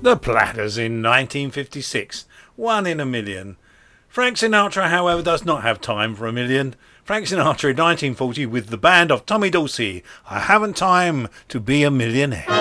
The Platters in 1956. One in a million. Frank Sinatra, however, does not have time for a million. Frank Sinatra in 1940 with the band of Tommy Dorsey. I haven't time to be a millionaire.